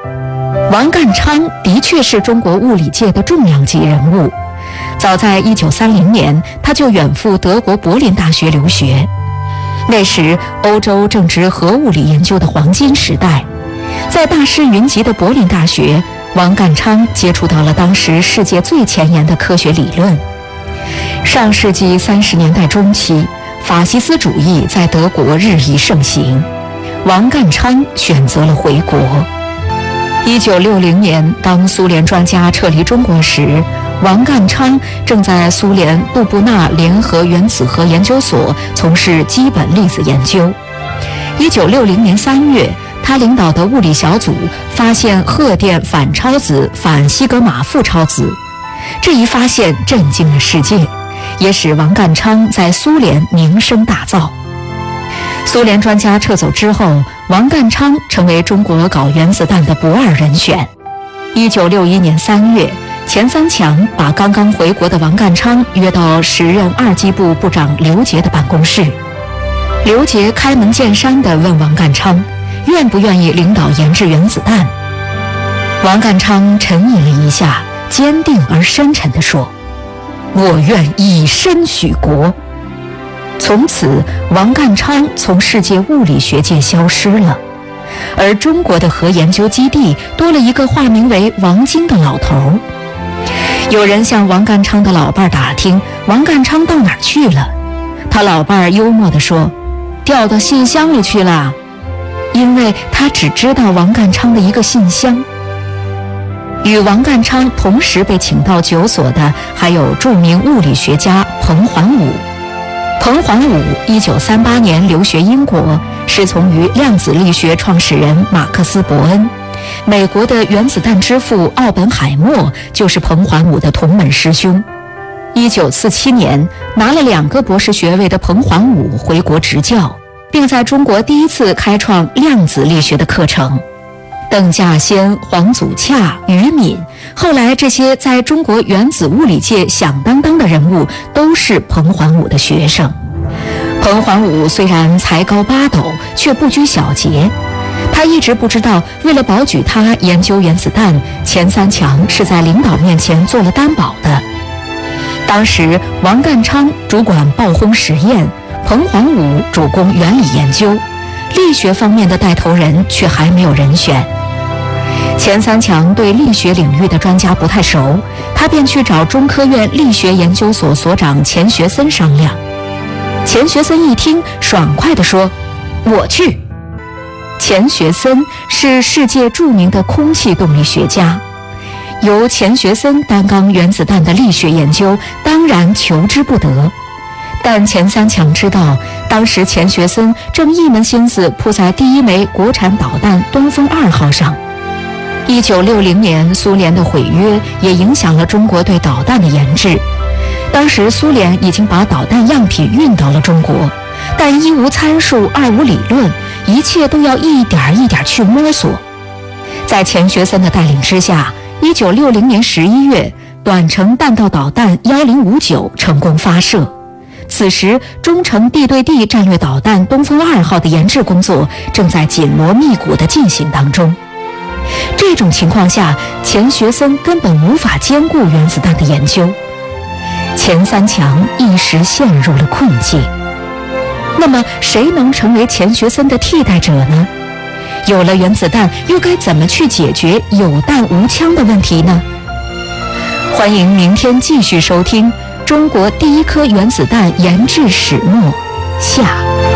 王淦昌的确是中国物理界的重量级人物。早在1930年，他就远赴德国柏林大学留学。那时，欧洲正值核物理研究的黄金时代，在大师云集的柏林大学，王淦昌接触到了当时世界最前沿的科学理论。上世纪30年代中期，法西斯主义在德国日益盛行，王淦昌选择了回国。1960年，当苏联专家撤离中国时，王淦昌正在苏联杜布纳联合原子核研究所从事基本粒子研究。1960年3月，他领导的物理小组发现荷电反超子反西格玛负超子，这一发现震惊了世界，也使王淦昌在苏联名声大噪。苏联专家撤走之后，王淦昌成为中国搞原子弹的不二人选。1961年3月，钱三强把刚刚回国的王淦昌约到时任二机部部长刘杰的办公室。刘杰开门见山地问王淦昌，愿不愿意领导研制原子弹？王淦昌沉吟了一下，坚定而深沉地说：“我愿以身许国。”从此，王淦昌从世界物理学界消失了，而中国的核研究基地多了一个化名为王晶的老头。有人向王淦昌的老伴儿打听王淦昌到哪儿去了，他老伴儿幽默地说：“掉到信箱里去了。”因为他只知道王淦昌的一个信箱。与王淦昌同时被请到九所的还有著名物理学家彭桓武。彭桓武1938年留学英国，师从于量子力学创始人马克思·伯恩。美国的原子弹之父奥本海默就是彭桓武的同门师兄。1947年，拿了2个博士学位的彭桓武回国执教，并在中国第一次开创量子力学的课程。邓稼先、黄祖洽、于敏，后来这些在中国原子物理界响当当的人物都是彭桓武的学生。彭桓武虽然才高8斗，却不拘小节。他一直不知道，为了保举他研究原子弹，钱三强是在领导面前做了担保的。当时王淦昌主管爆轰实验，彭桓武主攻原理研究，力学方面的带头人却还没有人选。钱三强对力学领域的专家不太熟，他便去找中科院力学研究所所长钱学森商量。钱学森一听，爽快地说：“我去。”钱学森是世界著名的空气动力学家，由钱学森担纲原子弹的力学研究，当然求之不得。但钱三强知道，当时钱学森正一门心思扑在第一枚国产导弹东风2号上。1960年，苏联的毁约也影响了中国对导弹的研制。当时苏联已经把导弹样品运到了中国，但一无参数，二无理论，一切都要一点一点去摸索。在钱学森的带领之下，1960年11月，短程弹道导弹1059成功发射。此时，中程地对地战略导弹东风2号的研制工作正在紧锣密鼓地进行当中。这种情况下，钱学森根本无法兼顾原子弹的研究，钱三强一时陷入了困境。那么，谁能成为钱学森的替代者呢？有了原子弹，又该怎么去解决有弹无枪的问题呢？欢迎明天继续收听《中国第一颗原子弹研制始末》下。